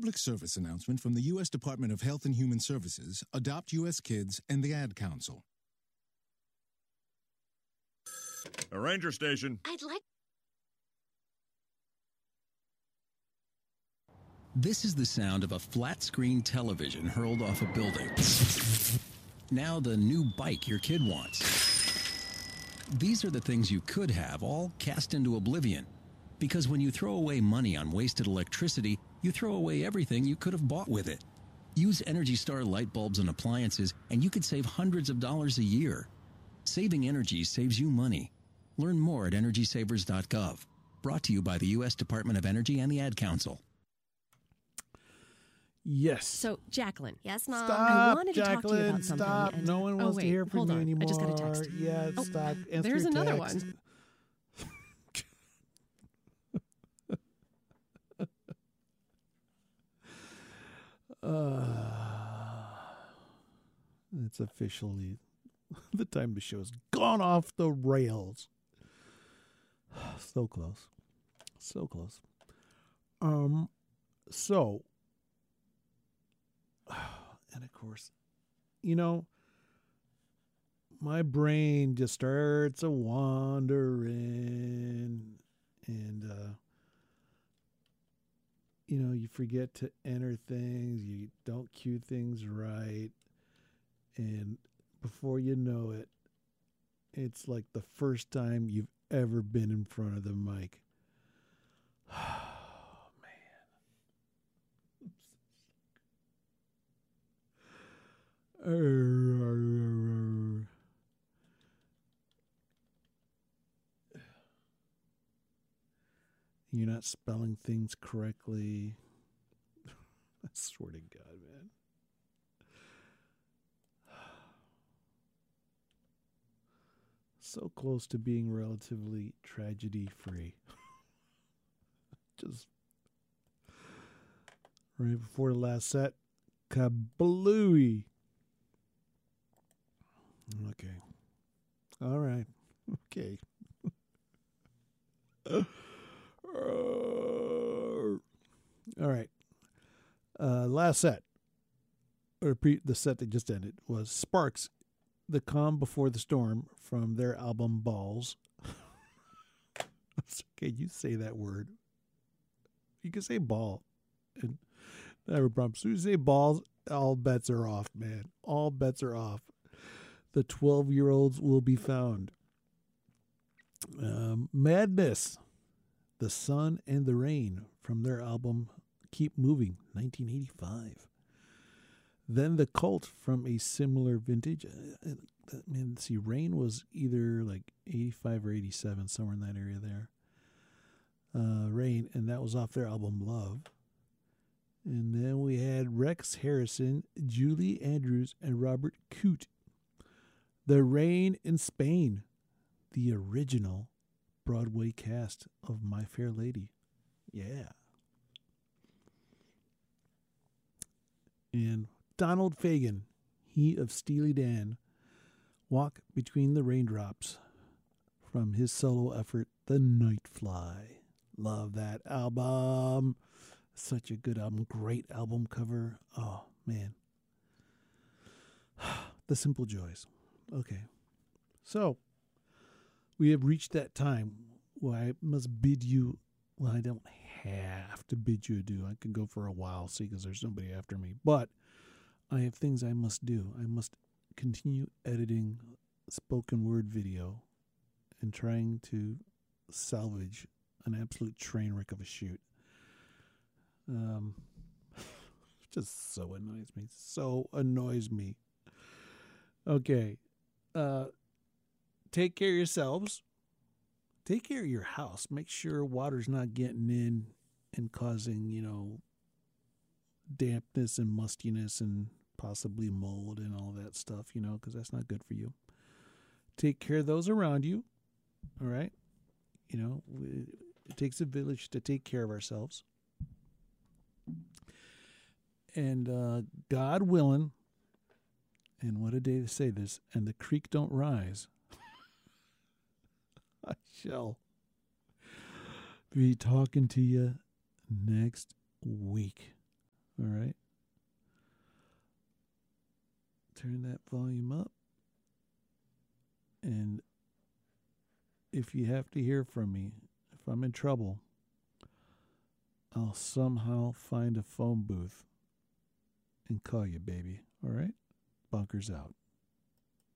public service announcement from the U.S. Department of Health and Human Services, Adopt U.S. Kids, and the Ad Council. A ranger station. I'd like... This is the sound of a flat-screen television hurled off a building. Now the new bike your kid wants. These are the things you could have, all cast into oblivion. Because when you throw away money on wasted electricity, you throw away everything you could have bought with it. Use Energy Star light bulbs and appliances, and you could save hundreds of dollars a year. Saving energy saves you money. Learn more at EnergySavers.gov. Brought to you by the U.S. Department of Energy and the Ad Council. Yes. So, Jacqueline. Yes, Mom? Stop, I wanted to Jacqueline, talk to you about something. Stop. No one wants to hear from you anymore. I just got a text. Yeah, stop. Answer There's your another text. one. It's officially the time the show's gone off the rails. So close. So close. So, and of course, you know, my brain just starts a wandering, and you know, you forget to enter things, you don't cue things right, and before you know it, it's like the first time you've ever been in front of the mic. Oh, man. You're not spelling things correctly. I swear to God, man. So close to being relatively tragedy-free. Just right before the last set, kablooey. Okay. All right. Okay. All right. Last set, or the set that just ended, was Sparks, The Calm Before the Storm, from their album Balls. Okay, you say that word. You can say ball. And never problem. As soon as you say balls, all bets are off, man. All bets are off. The 12-year-olds will be found. Madness, The Sun and the Rain, from their album Keep Moving, 1985. Then The Cult, from a similar vintage. Man, see, Rain was either like 85 or 87, somewhere in that area there. Rain, and that was off their album Love. And then we had Rex Harrison, Julie Andrews, and Robert Coote. The Rain in Spain, the original Broadway cast of My Fair Lady. Yeah. And Donald Fagen, he of Steely Dan, Walk Between the Raindrops, from his solo effort, The Nightfly. Love that album. Such a good album. Great album cover. Oh, man. The Simple Joys. Okay. So, we have reached that time where I must bid you, well, I don't have to bid you adieu. I can go for a while, see, because there's nobody after me. But I have things I must do. I must continue editing spoken word video and trying to salvage an absolute train wreck of a shoot. Just so annoys me. So annoys me. Okay. Take care of yourselves. Take care of your house. Make sure water's not getting in and causing, you know, dampness and mustiness and possibly mold and all that stuff, you know, because that's not good for you. Take care of those around you. All right. You know, it takes a village to take care of ourselves. And God willing, and what a day to say this, and the creek don't rise, I shall be talking to you next week. All right. Turn that volume up. And if you have to hear from me, if I'm in trouble, I'll somehow find a phone booth and call you, baby. All right? Bunkers out.